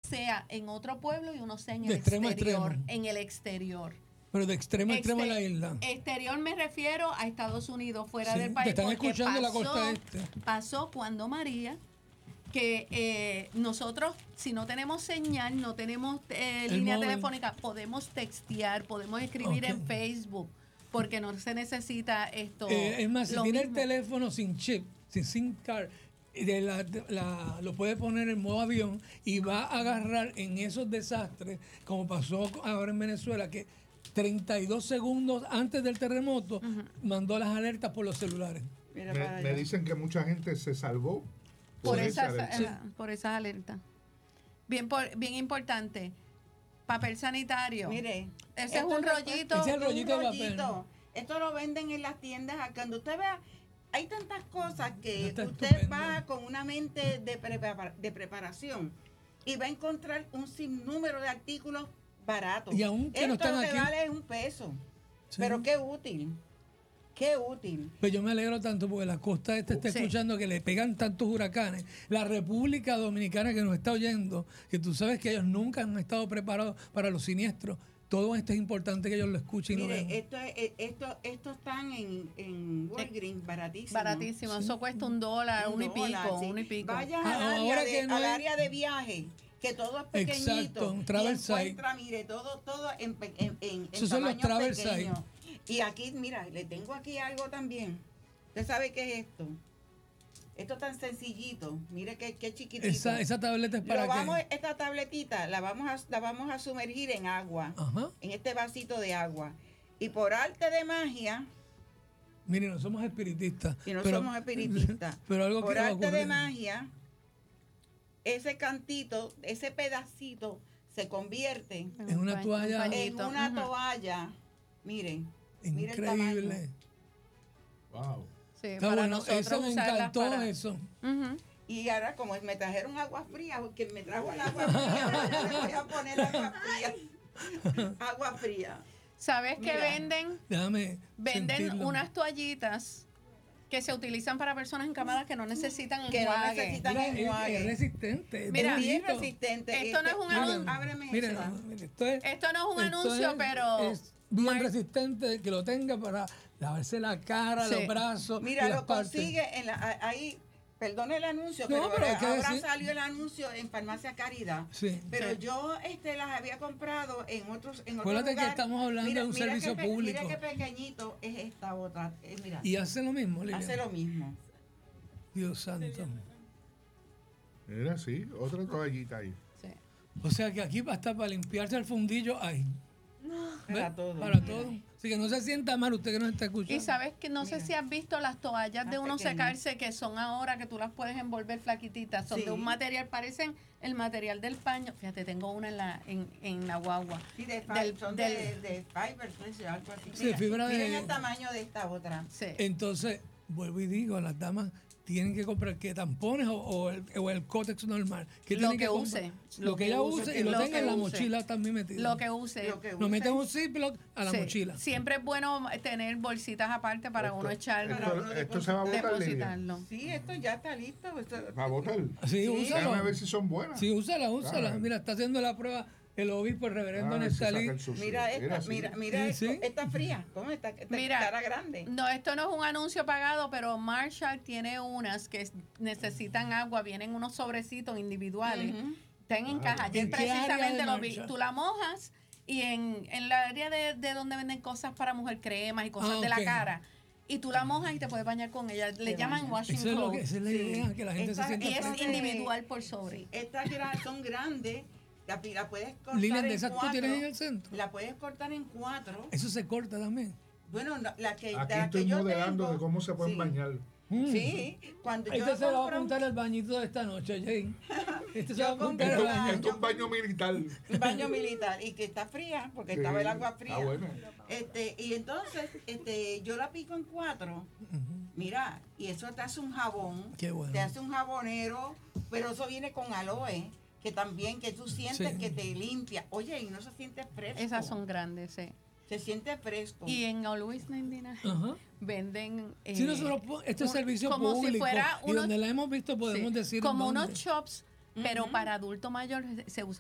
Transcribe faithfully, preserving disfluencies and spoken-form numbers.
sea en otro pueblo y uno sea en De el extremo a exterior. extremo. En el exterior. Pero de extremo a extremo de la isla. Exterior me refiero a Estados Unidos, fuera Sí, del te país. están porque escuchando en la pasó, costa este. pasó cuando María, que eh, nosotros, si no tenemos señal, no tenemos eh, línea móvil. telefónica, podemos textear, podemos escribir Ok. en Facebook, porque no se necesita esto. Eh, es más, si lo tiene mismo. el teléfono sin chip, sin SIM card, de la, de la- lo puede poner en modo avión y va a agarrar en esos desastres, como pasó ahora en Venezuela, que treinta y dos segundos antes del terremoto uh-huh. mandó las alertas por los celulares. Me, me dicen que mucha gente se salvó por, por, esas, sí. por esas alertas. Bien, por, bien importante. Papel sanitario. Mire, ese es un rollito. Ese es el rollito, un de rollito. papel. Esto lo venden en las tiendas. Cuando usted vea, hay tantas cosas que Está usted estupendo. va con una mente de, prepara, de preparación y va a encontrar un sinnúmero de artículos baratos. Y aunque no Esto están lo que aquí. vale es un peso. Sí. Pero qué útil. Qué útil. Pues yo me alegro tanto porque la costa este está sí. escuchando que le pegan tantos huracanes. La República Dominicana que nos está oyendo, que tú sabes que ellos nunca han estado preparados para los siniestros. Todo esto es importante que ellos lo escuchen y Mire, lo vean. esto, es- esto, esto están en, en Walgreens, baratísimo. Baratísimo. Sí. Eso cuesta un dólar, Un uno y dólar, pico, sí. uno y pico. Vaya Ah, al, área ahora de, que no al es- área de viaje, que todo es pequeñito. Exacto, un travel y site. encuentra, mire, todo, todo en, pe- en, en, en Esos son los tamaño travel pequeño. Y aquí, mira, le tengo aquí algo también. ¿Usted sabe qué es esto? Esto tan sencillito. Mire qué, qué chiquitito. Esa, esa tableta es para Lo vamos, qué. esta tabletita la vamos, a, la vamos a sumergir en agua. Ajá. En este vasito de agua. Y por arte de magia, Miren, no somos espiritistas. y no pero, somos espiritistas, Pero algo por que va a arte de ocurrir. magia, ese cantito, ese pedacito se convierte Es una toalla. Un en pañito. una Ujú. toalla. Miren, mire el tamaño. Increíble. Wow. Sí, Está para bueno, nosotros eso me usarlas encantó para- eso. Ujú. Y ahora como me trajeron agua fría, porque me trajo el agua fría, yo le voy a poner agua fría. Agua fría. ¿Sabes que Mira. venden? Déjame Venden sentirlo. unas toallitas que se utilizan para personas encamadas que no necesitan Que no enjuague. necesitan Mira, es, enjuague. es resistente. es Mira, Es bien bonito. resistente. Esto no es un Ábreme- anuncio. Ábreme Miren, esa. miren, esto es, Esto no es un esto anuncio, es- pero es bien Mar- resistente que lo tenga para lavarse la cara, Sí. los brazos. Mira, y las lo partes. consigue en la, a- ahí, perdone el anuncio, No, pero, pero hay que ahora decir- salió el anuncio en Farmacia Caridad. Sí. Pero Sí. yo este las había comprado en otros en otro Acuérdate que lugar. estamos hablando de un servicio qué pe- público. Mira qué pequeñito es esta otra. eh, mira, Y hace lo mismo, Lilian. hace lo mismo. Dios santo. Mira, sí, otra toallita ahí. sí. O sea que aquí va a estar para limpiarse el fundillo ahí. Para ¿Ve? todo. Para mira. todo. Así que no se sienta mal usted que nos está escuchando. Y sabes que no sé Mira. si has visto las toallas de Más uno pequeñas. secarse que son ahora que tú las puedes envolver flaquititas, son Sí. de un material, parecen el material del paño. Fíjate, tengo una en la en, en la guagua. Sí, de, fi- Del- son del- de, de fiber, no sé, algo así. Sí, fibra de- Miren el tamaño de esta otra. Sí. Entonces, vuelvo y digo, las damas tienen que comprar que tampones o, o el, o el cótex normal. ¿Qué Lo tienen que comprar? use. Lo, que ella use y lo, lo tenga que en la use. mochila también metido. Lo que use. Lo que Lo use. meten un ziploc a la Sí. mochila. Siempre es bueno tener bolsitas aparte para Esto- uno echar, Esto, esto se va a botar, Lilian. depositarlo. Sí, esto ya está listo. Esto- Va a botar. Sí, úsalo. Déjame ver si son buenas. Sí, úsala, úsala. Claro. Mira, está haciendo la prueba el obispo, el reverendo Ah, a ver si saca Nestalí. el sucio. Mira esta, sí. mira, mira, Sí, esto, sí. está fría. ¿Cómo está? Esta Mira, cara grande. No, esto no es un anuncio pagado, pero Marshall tiene unas que es- necesitan agua, vienen unos sobrecitos individuales, Ujú. están en Ah, caja. Ayer ¿en qué área precisamente de lo vi. Marshall? Tú la mojas y en, en la área de, de donde venden cosas para mujer, cremas y cosas Ah, de la ok. cara. Y tú la mojas y te puedes bañar con ella. Le Te llaman bañas. washing Eso es, lo que, clothes. esa es la Sí. idea, que la gente Esta- se sienta Y es Entonces, individual por sobre. Estas gra- son grandes. La, la puedes cortar Lilian, de en esas tú cuatro. tienes en el centro. La puedes cortar en cuatro. Eso se corta también. Bueno, no, la que, Aquí la estoy que yo modelando tengo, de cómo se pueden sí. bañar. Mm. Sí, cuando Este yo se va a compro un- apuntar al bañito de esta noche, Jane. Este se Yo va a apuntar compré al Esto, la- baño. esto es un baño militar. un baño militar y que está fría, porque Sí, estaba el agua fría. está bueno. Este, y entonces, este, yo la pico en cuatro. Ujú. Mira, y eso te hace un jabón. Qué bueno. Te hace un jabonero, pero eso viene con aloe, que también que tú sientes Sí. que te limpia. Oye, y no se siente fresco. Esas son grandes, sí. Se siente fresco. Y en Always noventa y nueve Ajá. venden... eh, Si nosotros, po- esto es un- servicio como si público. fuera y unos- donde la hemos visto podemos sí, decir como dónde. unos chops, pero Ujú. para adulto mayor se usa